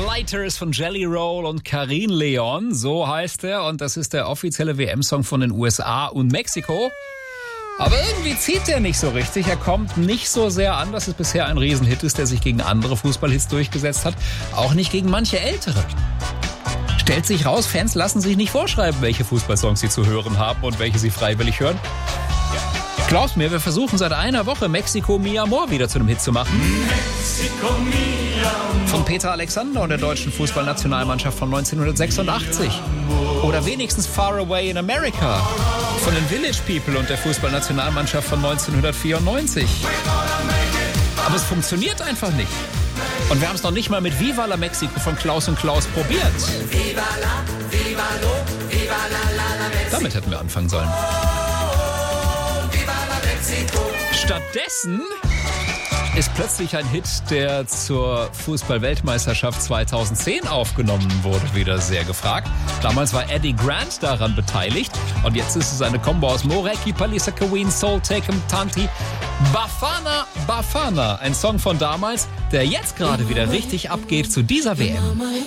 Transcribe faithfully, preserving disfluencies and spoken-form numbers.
Flighters von Jelly Roll und Karin Leon, so heißt er. Und das ist der offizielle W M-Song von den U S A und Mexiko. Aber irgendwie zieht der nicht so richtig. Er kommt nicht so sehr an, dass es bisher ein Riesenhit ist, der sich gegen andere Fußballhits durchgesetzt hat. Auch nicht gegen manche ältere. Stellt sich raus, Fans lassen sich nicht vorschreiben, welche Fußballsongs sie zu hören haben und welche sie freiwillig hören. Glaub's mir, wir versuchen seit einer Woche Mexiko Mi Amor wieder zu einem Hit zu machen. Mexiko, mi amor. Von Peter Alexander und der deutschen Fußballnationalmannschaft von neunzehnhundertsechsundachtzig. Oder wenigstens Far Away in America von den Village People und der Fußballnationalmannschaft von neunzehnhundertvierundneunzig. Aber es funktioniert einfach nicht. Und wir haben es noch nicht mal mit Viva la Mexico von Klaus und Klaus probiert. Viva la, viva lo, viva la, la, la Mexico. Damit hätten wir anfangen sollen. Viva la Mexico. Stattdessen ist plötzlich ein Hit, der zur Fußball-Weltmeisterschaft zweitausendzehn aufgenommen wurde, wieder sehr gefragt. Damals war Eddie Grant daran beteiligt und jetzt ist es eine Kombo aus Moreki, Palisa Kawin, Soul Takem, Tanti, Bafana Bafana. Ein Song von damals, der jetzt gerade wieder richtig abgeht zu dieser W M.